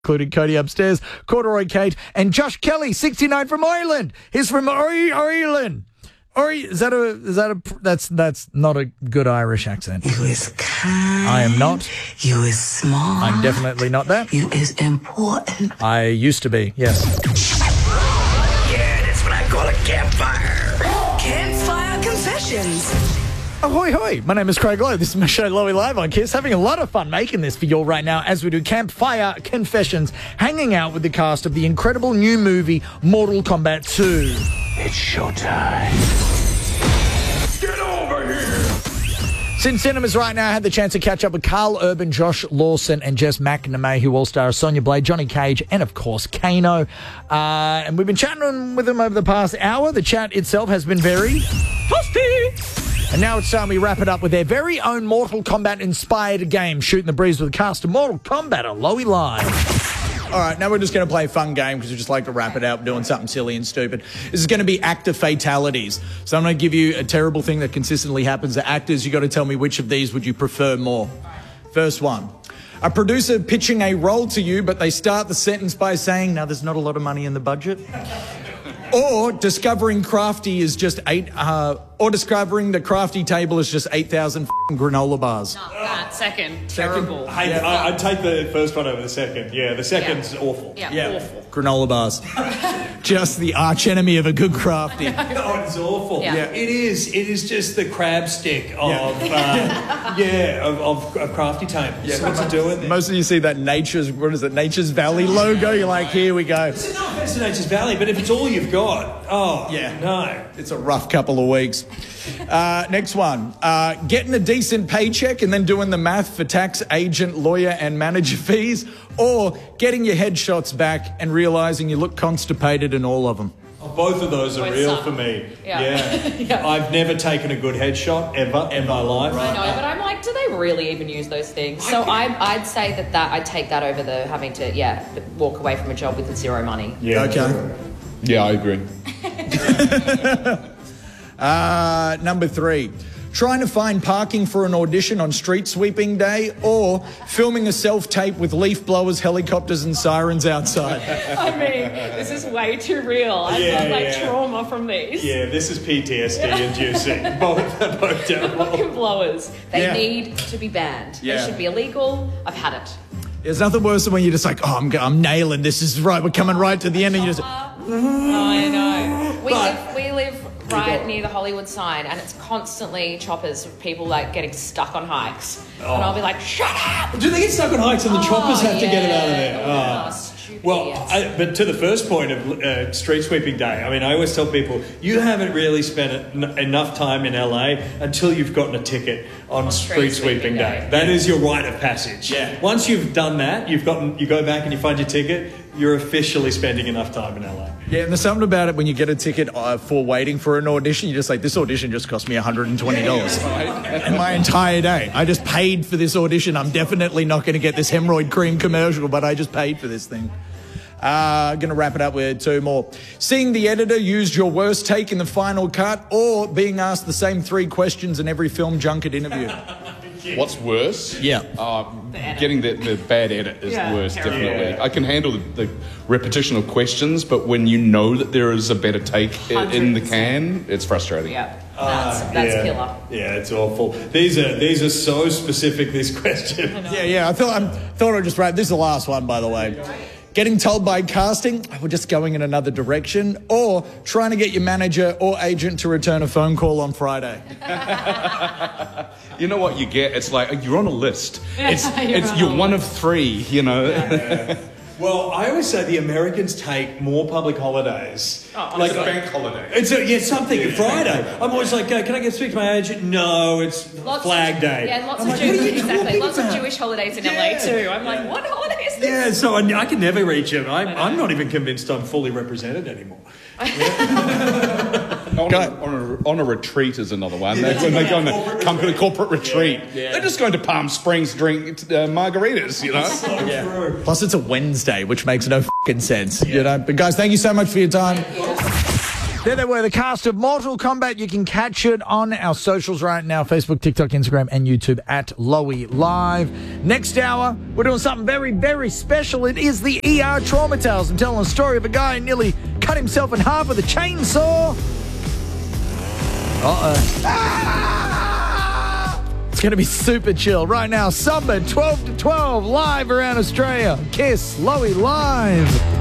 including Cody upstairs, Corduroy Kate, and Josh Kelly, 69 from Ireland. He's from Ireland. That's not a good Irish accent. You is kind. I am not. You is smart. I'm definitely not that. You is important. I used to be, yes. Yeah, that's what I call a campfire. Campfire Confessions. Ahoy, hoy. My name is Craig Lowe. This is my show, Lowy Live on KISS. Having a lot of fun making this for you all right now as we do Campfire Confessions, hanging out with the cast of the incredible new movie, Mortal Kombat 2. It's showtime. Get over here! Since cinemas right now, I had the chance to catch up with Carl Urban, Josh Lawson, and Jess McNamee, who all star Sonya Blade, Johnny Cage, and of course, Kano. And we've been chatting with them over the past hour. The chat itself has been very toasty. And now it's time we wrap it up with their very own Mortal Kombat-inspired game, Shooting the Breeze with the cast of Mortal Kombat on Lowy Live. All right, now we're just going to play a fun game because we just like to wrap it up doing something silly and stupid. This is going to be actor fatalities. So I'm going to give you a terrible thing that consistently happens to actors. You got to tell me which of these would you prefer more. First one. A producer pitching a role to you, but they start the sentence by saying, "Now, there's not a lot of money in the budget." Or discovering Crafty is just discovering the Crafty table is just 8,000 granola bars. Not that. Second. Terrible. I'd take the first one over the second. Yeah, the second's awful. Yeah, awful. Granola bars. Just the arch enemy of a good Crafty. Oh, it's awful. Yeah. It is. It is just the crab stick of of Crafty tables. Yeah. What's it doing there? Most of you see that Nature's Valley logo. You're like, here we go. It's no offense to Nature's Valley, but if it's all you've got, no. It's a rough couple of weeks. Next one. Getting a decent paycheck and then doing the math for tax, agent, lawyer, and manager fees, or getting your headshots back and realising you look constipated in all of them. Oh, both of those are Both real suck. for me. Yeah. Yeah. I've never taken a good headshot ever in my life. I know, but I'm like, do they really even use those things? So I'd say that I'd take that over the having to, walk away from a job with zero money. Yeah. Okay. Yeah, I agree. Number 3. Trying to find parking for an audition on street sweeping day, or filming a self-tape with leaf blowers, helicopters and sirens outside. I mean, this is way too real. I've got trauma from these. Yeah, this is PTSD inducing. both terrible. Fucking blowers. They Yeah. need to be banned. Yeah. They should be illegal. I've had it. There's nothing worse than when you're just like, oh, I'm nailing this. Is right. We're coming right to the end, and you just. I know. We live right near the Hollywood sign, and it's constantly choppers of people like getting stuck on hikes. And I'll be like, shut up! Do they get stuck on hikes and the choppers have to get it out of there? Oh, stupid Well, idiots. but to the first point of street sweeping day, I mean, I always tell people, you haven't really spent enough time in LA until you've gotten a ticket on street sweeping day. That is your rite of passage. Yeah. Once you've done that, you go back and you find your ticket, you're officially spending enough time in LA. Yeah, and there's something about it when you get a ticket for waiting for an audition, you're just like, this audition just cost me $120 and my entire day. I just paid for this audition. I'm definitely not going to get this hemorrhoid cream commercial, but I just paid for this thing. Going to wrap it up with 2 more. Seeing the editor use your worst take in the final cut, or being asked the same 3 questions in every film junket interview. What's worse? Yeah. Getting the bad edit is Yeah. the worst, Terrible. definitely. I can handle the repetition of questions, but when you know that there is a better take in the can, it's frustrating. Yeah, that's killer. Yeah, it's awful. These are so specific, these questions. Yeah. I thought I'd just wrap. This is the last one, by the way. Getting told by casting, we're just going in another direction, or trying to get your manager or agent to return a phone call on Friday. You know what you get? It's like you're on a list. You're You're one of 3. You know. Well, I always say the Americans take more public holidays. Like a bank holiday. It's something. Friday. I'm always like, can I get to speak to my agent? No, it's Flag Day. Yeah, lots I'm of like, what are you exactly. talking Lots about? of Jewish holidays in LA too. I'm like, what holiday is this? Yeah, so I can never reach him. I'm not even convinced I'm fully represented anymore. On a retreat is another one. When they go on a company corporate retreat, they're just going to Palm Springs to drink margaritas, you know. True. Plus, it's a Wednesday, which makes no fucking sense, you know. But guys, thank you so much for your time. There they were, the cast of Mortal Kombat. You can catch it on our socials right now, Facebook, TikTok, Instagram, and YouTube at Lowy Live. Next hour, we're doing something very, very special. It is the ER Trauma Tales. I'm telling a story of a guy who nearly cut himself in half with a chainsaw. It's going to be super chill. Right now, Sunbird 12 to 12, live around Australia. Kiss, Lowy Live.